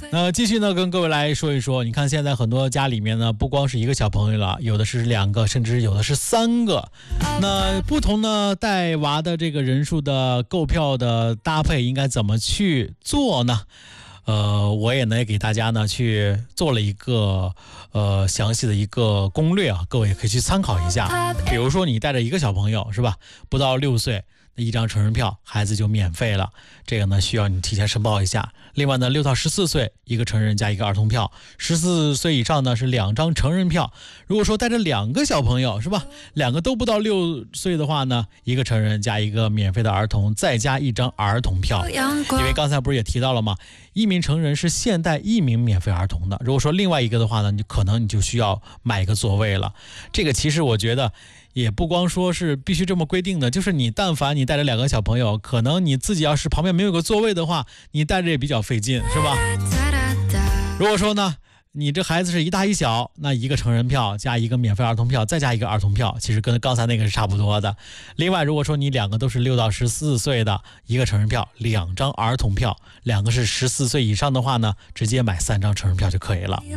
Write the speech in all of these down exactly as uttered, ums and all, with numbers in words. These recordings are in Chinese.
那继续呢，跟各位来说一说，你看现在很多家里面呢，不光是一个小朋友了，有的是两个，甚至有的是三个。那不同的带娃的这个人数的购票的搭配应该怎么去做呢？呃，我也呢给大家呢去做了一个呃详细的一个攻略啊，各位可以去参考一下。比如说你带着一个小朋友是吧，不到六岁，那一张成人票孩子就免费了，这个呢需要你提前申报一下。另外呢，六到十四岁一个成人加一个儿童票，十四岁以上呢是两张成人票。如果说带着两个小朋友是吧，两个都不到六岁的话呢，一个成人加一个免费的儿童，再加一张儿童票。因为刚才不是也提到了吗？一名成人是限带一名免费儿童的。如果说另外一个的话呢，你可能你就需要买一个座位了。这个其实我觉得也不光说是必须这么规定的，就是你但凡你带着两个小朋友，可能你自己要是旁边没有个座位的话，你带着也比较费劲，是吧？如果说呢，你这孩子是一大一小，那一个成人票加一个免费儿童票，再加一个儿童票，其实跟刚才那个是差不多的。另外，如果说你两个都是六到十四岁的，一个成人票，两张儿童票；两个是十四岁以上的话呢，直接买三张成人票就可以了。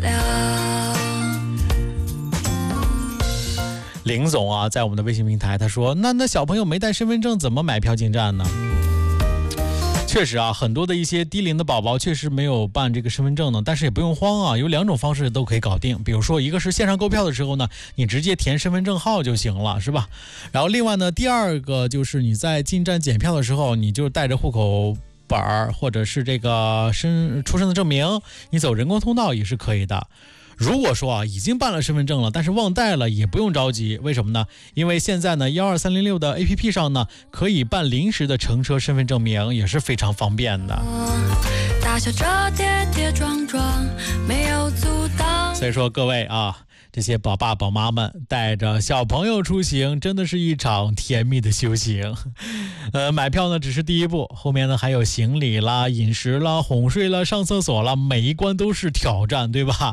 林总啊，在我们的微信平台他说，那那小朋友没带身份证怎么买票进站呢？确实啊，很多的一些低龄的宝宝确实没有办这个身份证呢，但是也不用慌啊，有两种方式都可以搞定。比如说一个是线上购票的时候呢，你直接填身份证号就行了，是吧？然后另外呢，第二个就是你在进站检票的时候，你就带着户口本儿或者是这个身出生的证明，你走人工通道也是可以的。如果说啊已经办了身份证了，但是忘带了，也不用着急。为什么呢？因为现在呢一二三零六的 A P P 上呢可以办临时的乘车身份证明，也是非常方便的。大小这跌跌撞撞没有阻挡。所以说各位啊，这些宝爸宝妈们带着小朋友出行，真的是一场甜蜜的修行。呃，买票呢只是第一步，后面呢还有行李啦、饮食啦、哄睡啦、上厕所啦，每一关都是挑战，对吧？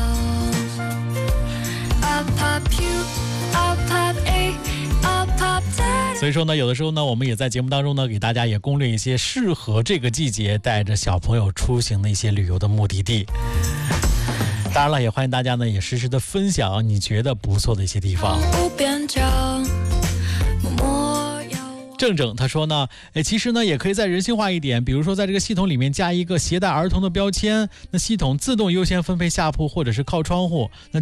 所以说呢，有的时候呢，我们也在节目当中呢，给大家也攻略一些适合这个季节带着小朋友出行的一些旅游的目的地。当然了，也欢迎大家呢也实时的分享你觉得不错的一些地方。正正他说呢，哎，其实呢也可以再人性化一点，比如说在这个系统里面加一个携带儿童的标签，那系统自动优先分配下铺或者是靠窗户。那